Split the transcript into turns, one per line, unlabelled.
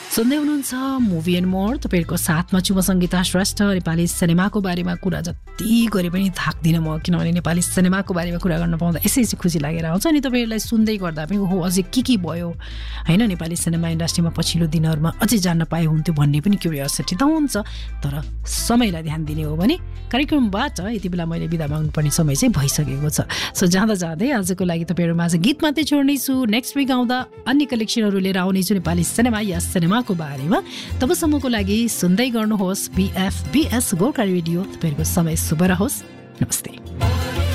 सुन्दै हुनुहुन्छ movie and more, तपाईँहरूको साथमा छु म सङ्गीता श्रेष्ठ। नेपाली सिनेमाको बारेमा कुरा जति गरे पनि थाक्दिनँ म, किनभने नेपाली सिनेमाको बारेमा कुरा गर्न पाउँदा यसै खुसी लागेर आउँछ। अनि तपाईँहरूलाई सुन्दै गर्दा पनि हो अझै के भयो होइन नेपाली सिनेमा इन्डस्ट्रीमा पछिल्लो दिनहरूमा अझै जान्न पाए हुन्थ्यो भन्ने पनि क्युरियोसिटी त हुन्छ। तर समयलाई ध्यान दिने हो भने कार्यक्रमबाट यति बेला मैले बिदा माग्नुपर्ने समय चाहिँ भइसकेको छ। सो जाँदा जाँदै आजको लागि तपाईँहरूमा आज गीत मात्रै छोड्नेछु। नेक्स्ट विक आउँदा अन्य कलेक्सनहरू लिएर आउनेछु नेपाली सिनेमा या सिनेमाको बारेमा। तबसम्मको लागि सुन्दै गर्नुहोस् BFBS गोर्खा रेडियो। तपाईँहरूको समय शुभ रहोस्। नमस्ते।